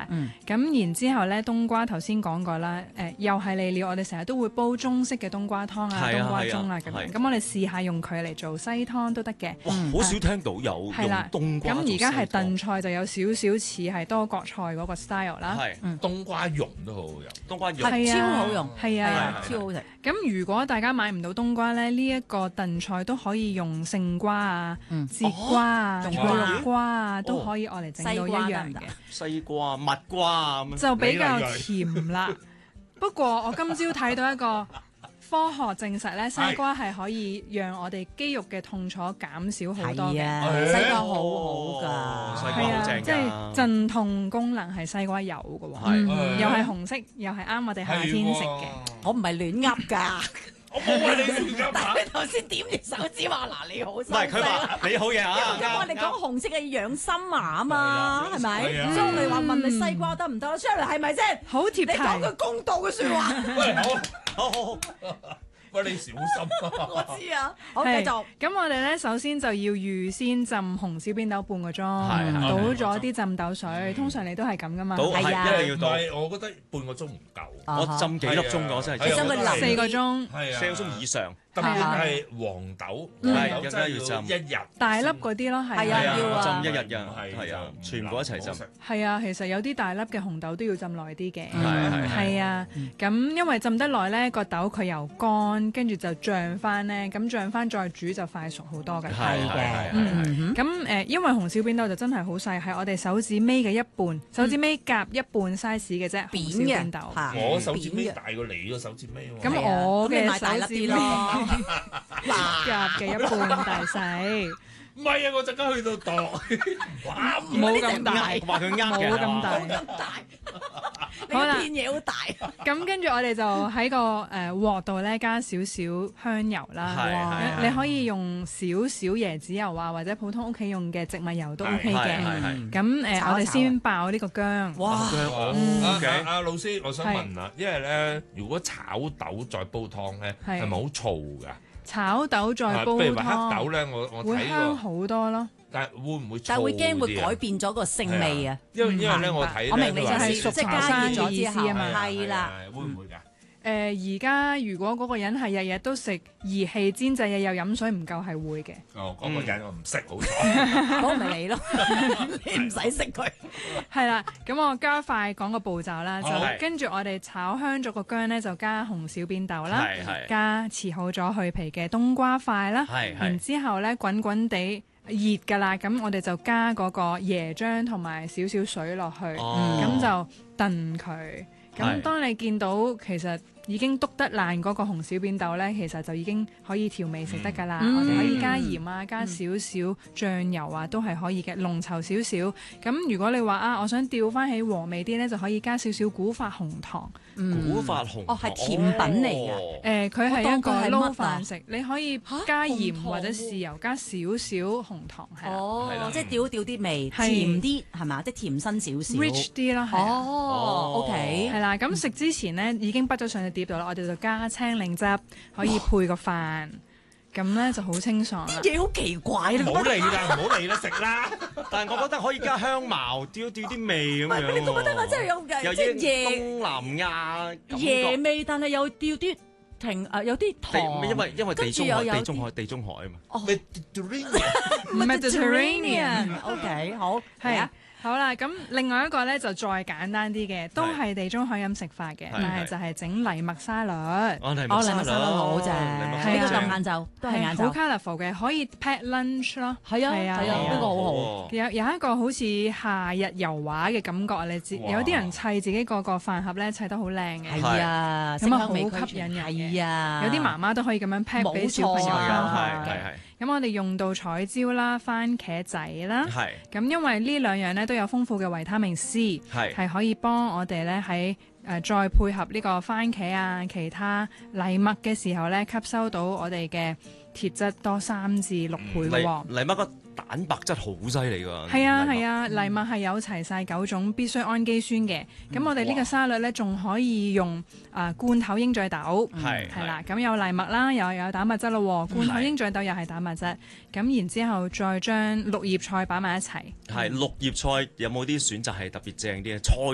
咁然之後咧，冬瓜頭先講過啦，又係嚟料，我哋成日都會煲中式嘅冬瓜湯啊、冬瓜盅啊咁樣。咁我哋試下用佢嚟做西湯都得嘅。 好少聽到有用冬瓜。 咁而家係燉菜就有少少似係多國菜嗰個 style 啦。 冬瓜蓉都好好用， 冬瓜蓉超好用， 係啊， 超好食。 咁如果大家買唔到冬瓜咧，呢一個燉菜都可以用勝瓜啊、節瓜啊、菜綠瓜啊，都可以愛嚟整到一樣嘅。 西瓜、蜜瓜咁就比較甜啦。不過我今朝睇到一個科學證實咧，西瓜係可以讓我哋肌肉嘅痛楚減少好多嘅。 西瓜好好㗎， 係啊，即係鎮痛功能係西瓜有嘅喎，又係紅色，又係啱我哋夏天食嘅。 我唔係亂噏㗎。 我冇話你亂噏， 但係佢頭先點住手指話嗱，你好心。 唔係佢話你好嘢啊！ 因為我哋講紅色嘅養心麻啊嘛，係咪？所以我哋話問你西瓜得唔得？Sherry 係咪先？ 好貼題。 你講句公道嘅説話。 喂，好。喂，你小心我知啊，好繼續。 咁我哋咧首先就要預先浸紅小扁豆半個鐘，倒咗啲浸豆水。通常你都係咁噶嘛？ 係啊， 一定要倒。我覺得半個鐘唔夠。 我浸幾粒鐘㗎，我真係。 浸佢 4個鐘 ，4個鐘以上。 特別係黃豆， 更加要浸 1日。 大粒嗰啲咯，係啊， 要啊， 浸1日㗎，係啊，全部一齊浸。 係啊，其實有啲大粒嘅紅豆都要浸耐啲嘅。 係啊，咁因為浸得耐咧，個豆佢又乾，跟住就漲翻咧，咁漲翻再煮就快熟好多嘅。 係嘅。 咁因為紅小扁豆就真係好細，係我哋手指尾嘅一半，手指尾夾一半 size 嘅啫。 扁小扁豆。 我手指尾大過你個手指尾喎。 咁我嘅手指咯。 夾嘅一半大細， 唔係啊！我陣間去到度，哇！ 冇咁大， 話佢呃嘅， 冇咁大， 冇咁大。 好啦， 片嘢好大。 咁跟住我哋就喺個鑊度咧加少少香油啦，你可以用少少椰子油啊，或者普通屋企用嘅植物油都 OK 嘅。咁我哋先爆呢個薑。 哇！ 阿老師，我想問啦，因為咧，如果炒豆再煲湯咧，係咪好燥㗎？ 炒豆再煲湯， 譬如話黑豆咧，我睇會香好多咯。 但係會唔會？ 但係會驚會改變咗個性味啊！ 因為咧，我睇我明你就係熟即係加熱咗之後啊嘛， 係啦， 會唔會㗎？ 而家如果嗰個人係日日都食儀器煎製嘢又飲水唔夠係會嘅。 哦，嗰個人我唔識，好彩。 嗰咪你咯，你唔使識佢。 係啦，咁我加快講個步驟啦，就跟住我哋炒香咗個薑咧，就加紅小扁豆啦，加切好咗去皮嘅冬瓜塊啦，然之後咧滾滾地熱㗎啦，咁我哋就加嗰個椰漿同埋少少水落去，咁就燉佢。咁當你見到其實已經篤得爛嗰個紅小扁豆咧，其實就已經可以調味食得㗎啦。我哋可以加鹽啊，加少少醬油啊，都係可以嘅，濃稠少少。咁如果你話啊，我想調翻起和味啲咧，就可以加少少古法紅糖。 古法紅係甜品嚟㗎。 佢係一個撈飯食，你可以加鹽或者豉油，加少少紅糖係啦。 即係調啲味，甜啲係嘛？即係甜身少少 ，rich 啲啦。 OK 係啦。咁食之前咧已經畢咗上隻碟度啦，我哋就加青檸汁，可以配個飯，咁咧就好清爽啦。 嘢好奇怪， 唔好嚟啦，唔好嚟啦，食啦！ 但係我覺得可以加香茅，調啲味咁樣。 你覺得我真係有即係東南亞椰味，但係又調啲有啲糖， 因為地中海啊嘛。 Mediterranean，OK， 好係啊。 好啦，咁另外一個咧就再簡單啲嘅，都係地中海飲食法嘅，但係就係整藜麥沙律。 藜麥沙律好正，呢個當晏晝都係晏晝。 好 colourful 嘅，可以 pack lunch 咯。 係啊，呢個好好。 有一個好似夏日油畫嘅感覺，你知有啲人砌自己個飯盒咧砌得好靚嘅。 係啊， 咁啊好吸引人嘅。 係啊， 有啲媽媽都可以咁樣 pack 俾小朋友翻去。咁我哋用到彩椒啦、番茄仔啦，咁因為呢兩樣咧都有豐富嘅維他命 C， 係可以幫我哋咧喺再配合呢個番茄啊、其他藜麥嘅時候咧，吸收到我哋嘅鐵質多3至6倍嘅喎。 藜麥個蛋白質好犀利㗎。 係啊，藜麥係有齊晒9種必需氨基酸嘅。咁我哋呢個沙律咧仲可以用罐頭鷹嘴豆，係啦，咁有藜麥啦，又有蛋白質咯。罐頭鷹嘴豆又係蛋白質，咁然之後再將綠葉菜擺埋一齊。 係綠葉菜有冇啲選擇係特別正啲嘅菜？